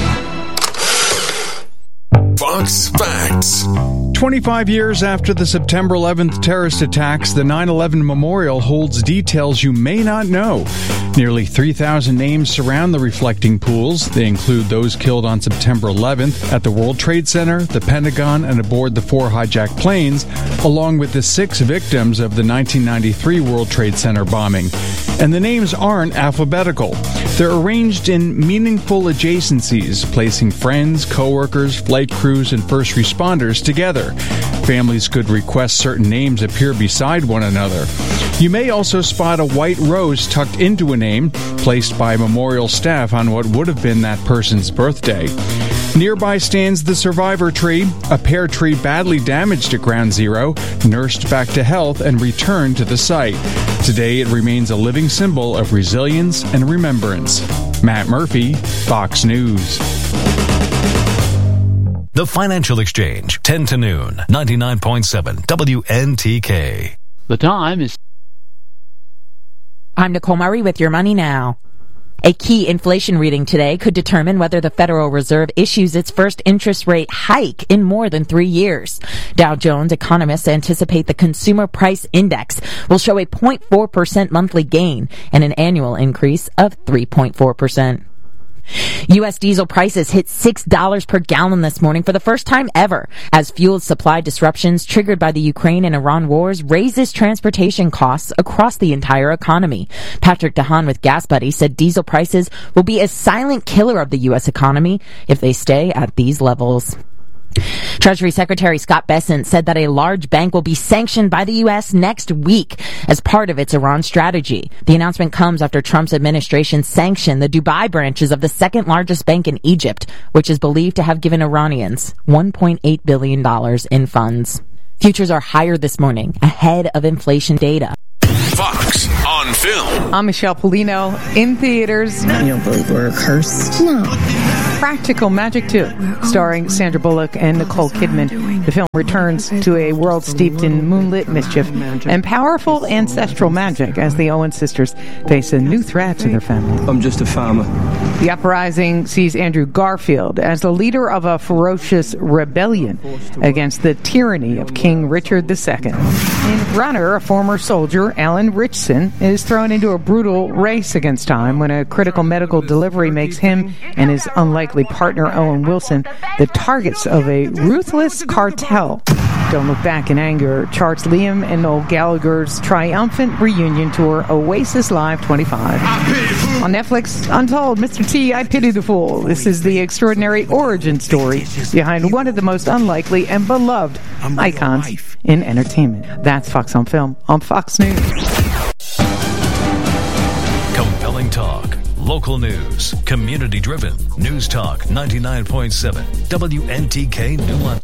Fox Facts. twenty-five years after the September eleventh terrorist attacks, the nine eleven Memorial holds details you may not know. Nearly three thousand names surround the reflecting pools. They include those killed on September eleventh at the World Trade Center, the Pentagon, and aboard the four hijacked planes, along with the six victims of the nineteen ninety-three World Trade Center bombing. And the names aren't alphabetical. They're arranged in meaningful adjacencies, placing friends, coworkers, flight crews, and first responders together. Families could request certain names appear beside one another. You may also spot a white rose tucked into a name, placed by memorial staff on what would have been that person's birthday. Nearby stands the survivor tree, a pear tree badly damaged at Ground Zero, nursed back to health and returned to the site. Today it remains a living symbol of resilience and remembrance. Matt Murphy, Fox News. The Financial Exchange, ten to noon, ninety-nine point seven W N T K. The time is... I'm Nicole Murray with Your Money Now. A key inflation reading today could determine whether the Federal Reserve issues its first interest rate hike in more than three years. Dow Jones economists anticipate the Consumer Price Index will show a zero point four percent monthly gain and an annual increase of three point four percent. U S diesel prices hit six dollars per gallon this morning for the first time ever, as fuel supply disruptions triggered by the Ukraine and Iran wars raises transportation costs across the entire economy. Patrick DeHaan with Gas Buddy said diesel prices will be a silent killer of the U S economy if they stay at these levels. Treasury Secretary Scott Bessent said that a large bank will be sanctioned by the U S next week as part of its Iran strategy. The announcement comes after Trump's administration sanctioned the Dubai branches of the second largest bank in Egypt, which is believed to have given Iranians one point eight billion dollars in funds. Futures are higher this morning, ahead of inflation data. Fox on Film. I'm Michelle Polino. In theaters. You don't believe we're cursed? No. Practical Magic two, starring Sandra Bullock and Nicole Kidman. The film returns to a world steeped in moonlit mischief and powerful ancestral magic as the Owen sisters face a new threat to their family. I'm just a farmer. The uprising sees Andrew Garfield as the leader of a ferocious rebellion against the tyranny of King Richard the Second. In Runner, a former soldier, Alan Richson, is thrown into a brutal race against time when a critical medical delivery makes him and his unlikely partner Owen Wilson the targets of a ruthless cartel. Don't Look Back in Anger charts Liam and Noel Gallagher's triumphant reunion tour Oasis Live twenty-five. On Netflix, Untold, Mister T, I Pity the Fool. This is the extraordinary origin story behind one of the most unlikely and beloved icons in entertainment. That's Fox on Film on Fox News. Compelling talk, local news, community-driven. News Talk ninety-nine point seven W N T K New London.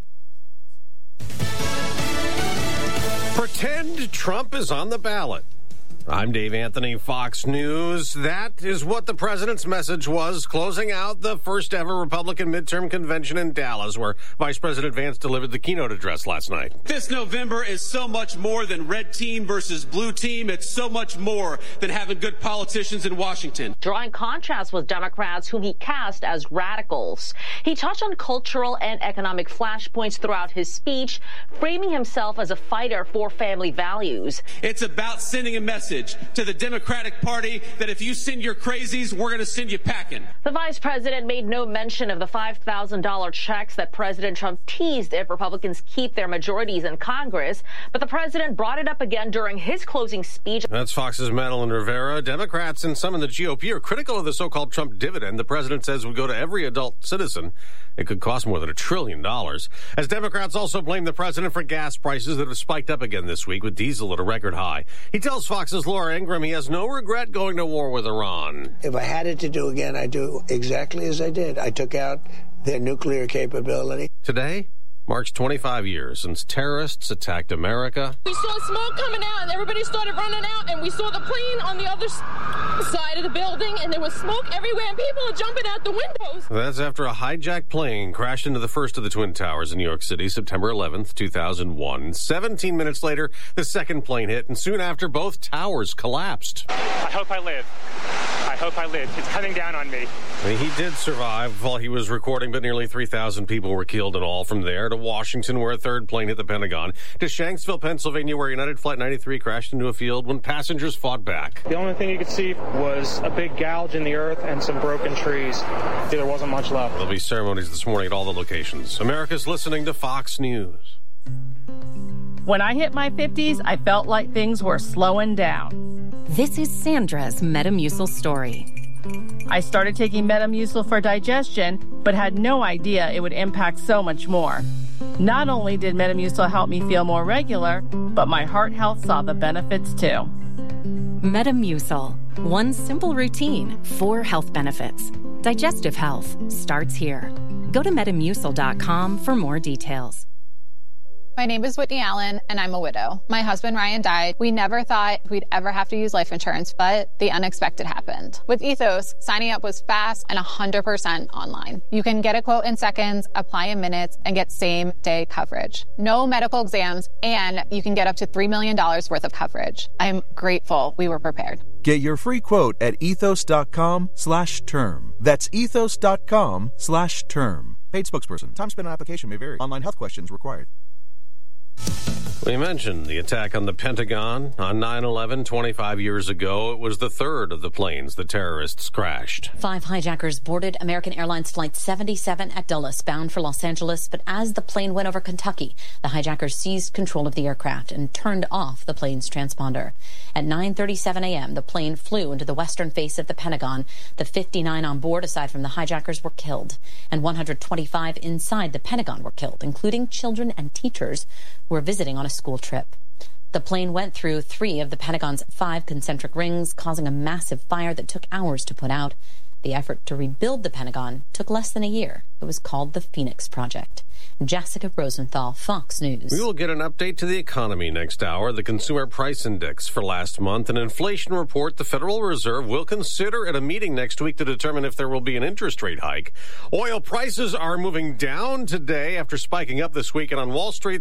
Pretend Trump is on the ballot. I'm Dave Anthony, Fox News. That is what the president's message was, closing out the first ever Republican midterm convention in Dallas, where Vice President Vance delivered the keynote address last night. This November is so much more than red team versus blue team. It's so much more than having good politicians in Washington. Drawing contrast with Democrats whom he cast as radicals. He touched on cultural and economic flashpoints throughout his speech, framing himself as a fighter for family values. It's about sending a message to the Democratic Party that if you send your crazies, we're going to send you packing. The vice president made no mention of the five thousand dollars checks that President Trump teased if Republicans keep their majorities in Congress, but the president brought it up again during his closing speech. That's Fox's Madeline Rivera. Democrats and some in the G O P are critical of the so-called Trump dividend the president says would go to every adult citizen. It could cost more than a trillion dollars. As Democrats also blame the president for gas prices that have spiked up again this week, with diesel at a record high. He tells Fox's Laura Ingraham he has no regret going to war with Iran. If I had it to do again, I'd do exactly as I did. I took out their nuclear capability. Today marks twenty-five years since terrorists attacked America. We saw smoke coming out and everybody started running out, and we saw the plane on the other side of the building, and there was smoke everywhere and people are jumping out the windows. That's after a hijacked plane crashed into the first of the Twin Towers in New York City, September eleventh, two thousand one. seventeen minutes later, the second plane hit, and soon after, both towers collapsed. I hope I live. I hope I live. It's coming down on me. He did survive while he was recording, but nearly three thousand people were killed in all. From there to Washington, where a third plane hit the Pentagon, to Shanksville, Pennsylvania, where United Flight ninety-three crashed into a field when passengers fought back. The only thing you could see was a big gouge in the earth and some broken trees. There wasn't much left. There'll be ceremonies this morning at all the locations. America's listening to Fox News. When I hit my fifties, I felt like things were slowing down. This is Sandra's Metamucil story. I started taking Metamucil for digestion, but had no idea it would impact so much more. Not only did Metamucil help me feel more regular, but my heart health saw the benefits too. Metamucil. One simple routine, four health benefits. Digestive health starts here. Go to metamucil dot com for more details. My name is Whitney Allen, and I'm a widow. My husband, Ryan, died. We never thought we'd ever have to use life insurance, but the unexpected happened. With Ethos, signing up was fast and one hundred percent online. You can get a quote in seconds, apply in minutes, and get same-day coverage. No medical exams, and you can get up to three million dollars worth of coverage. I'm grateful we were prepared. Get your free quote at ethos dot com slash term. That's ethos dot com slash term. Paid spokesperson. Time spent on application may vary. Online health questions required. We mentioned the attack on the Pentagon on nine eleven twenty-five years ago. It was the third of the planes the terrorists crashed. Five hijackers boarded American Airlines Flight seventy-seven at Dulles, bound for Los Angeles. But as the plane went over Kentucky, the hijackers seized control of the aircraft and turned off the plane's transponder. At nine thirty-seven a.m., the plane flew into the western face of the Pentagon. The fifty-nine on board, aside from the hijackers, were killed. And one hundred twenty-five inside the Pentagon were killed, including children and teachers who were visiting on a school trip. The plane went through three of the Pentagon's five concentric rings, causing a massive fire that took hours to put out. The effort to rebuild the Pentagon took less than a year. It was called the Phoenix Project. Jessica Rosenthal, Fox News. We will get an update to the economy next hour, the Consumer Price Index for last month, an inflation report the Federal Reserve will consider at a meeting next week to determine if there will be an interest rate hike. Oil prices are moving down today after spiking up this week, and on Wall Street,